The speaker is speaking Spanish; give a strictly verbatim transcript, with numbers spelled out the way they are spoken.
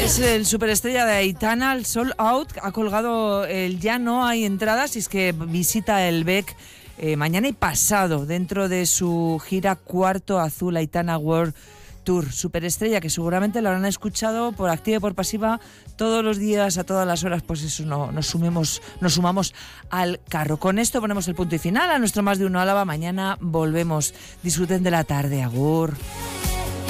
Es el superestrella de Aitana, el Sold Out, ha colgado el Ya no hay entradas y es que visita el B E C eh, mañana y pasado dentro de su gira Cuarto Azul Aitana World Tour. Superestrella que seguramente lo habrán escuchado por activa y por pasiva todos los días, a todas las horas, pues eso, no, nos, sumemos, nos sumamos al carro. Con esto ponemos el punto y final a nuestro Más de Uno Álava. Mañana volvemos. Disfruten de la tarde. Agur.